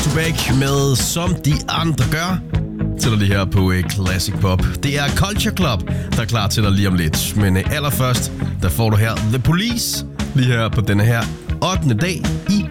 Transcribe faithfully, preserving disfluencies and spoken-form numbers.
to Back med Som de andre gør. Til dig lige her på uh, Classic Pop. Det er Culture Club, der er klar til dig lige om lidt. Men uh, allerførst, der får du her The Police. Lige her på denne her ottende dag i